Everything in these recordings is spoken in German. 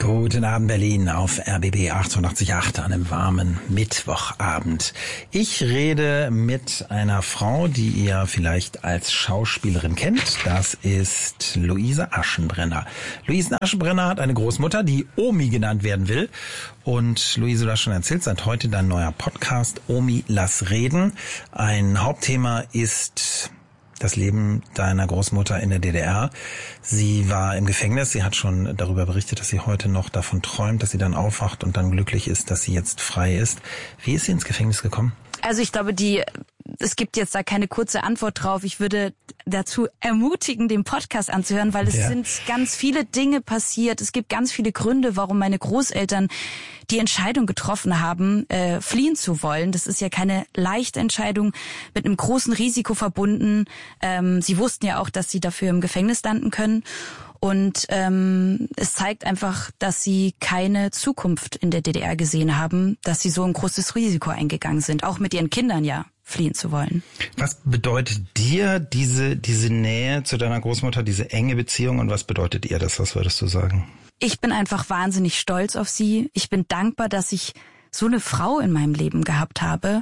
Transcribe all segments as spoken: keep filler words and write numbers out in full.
Guten Abend Berlin auf R B B achtundachtzig Komma acht an einem warmen Mittwochabend. Ich rede mit einer Frau, die ihr vielleicht als Schauspielerin kennt. Das ist Luise Aschenbrenner. Luise Aschenbrenner hat eine Großmutter, die Omi genannt werden will. Und Luise, du hast schon erzählt, seit heute dein neuer Podcast Omi, lass reden. Ein Hauptthema ist das Leben deiner Großmutter in der D D R. Sie war im Gefängnis. Sie hat schon darüber berichtet, dass sie heute noch davon träumt, dass sie dann aufwacht und dann glücklich ist, dass sie jetzt frei ist. Wie ist sie ins Gefängnis gekommen? Also ich glaube, die, es gibt jetzt da keine kurze Antwort drauf. Ich würde dazu ermutigen, den Podcast anzuhören, weil es ja. sind ganz viele Dinge passiert. Es gibt ganz viele Gründe, warum meine Großeltern die Entscheidung getroffen haben, äh, fliehen zu wollen. Das ist ja keine leichte Entscheidung, mit einem großen Risiko verbunden. Ähm, sie wussten ja auch, dass sie dafür im Gefängnis landen können. Und ähm, es zeigt einfach, dass sie keine Zukunft in der D D R gesehen haben, dass sie so ein großes Risiko eingegangen sind, auch mit ihren Kindern ja fliehen zu wollen. Was bedeutet dir diese diese Nähe zu deiner Großmutter, diese enge Beziehung, und was bedeutet ihr das? Was würdest du sagen? Ich bin einfach wahnsinnig stolz auf sie. Ich bin dankbar, dass ich so eine Frau in meinem Leben gehabt habe.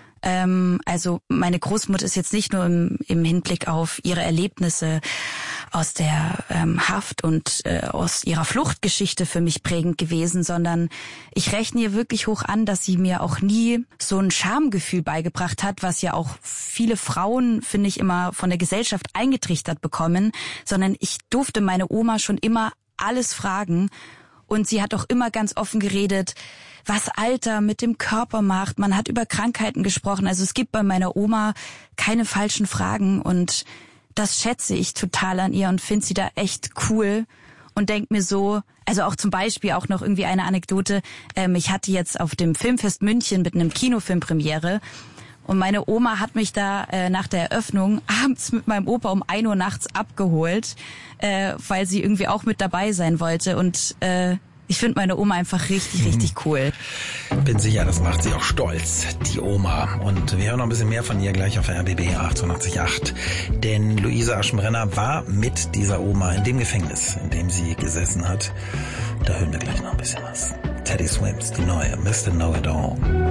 Ähm, also meine Großmutter ist jetzt nicht nur im, im Hinblick auf ihre Erlebnisse aus der ähm, Haft und äh, aus ihrer Fluchtgeschichte für mich prägend gewesen, sondern ich rechne ihr wirklich hoch an, dass sie mir auch nie so ein Schamgefühl beigebracht hat, was ja auch viele Frauen, finde ich, immer von der Gesellschaft eingetrichtert bekommen, sondern ich durfte meine Oma schon immer alles fragen und sie hat auch immer ganz offen geredet, was Alter mit dem Körper macht. Man hat über Krankheiten gesprochen. Also es gibt bei meiner Oma keine falschen Fragen und das schätze ich total an ihr und finde sie da echt cool und denke mir so, also auch zum Beispiel auch noch irgendwie eine Anekdote. Ähm, ich hatte jetzt auf dem Filmfest München mit einem Kinofilm Premiere und meine Oma hat mich da äh, nach der Eröffnung abends mit meinem Opa um ein Uhr nachts abgeholt, äh, weil sie irgendwie auch mit dabei sein wollte und äh, ich finde meine Oma einfach richtig, richtig cool. Bin sicher, das macht sie auch stolz, die Oma. Und wir hören noch ein bisschen mehr von ihr gleich auf R B B achtundachtzig Komma acht. Denn Luise Aschenbrenner war mit dieser Oma in dem Gefängnis, in dem sie gesessen hat. Da hören wir gleich noch ein bisschen was. Teddy Swims, die neue Mister Know It All.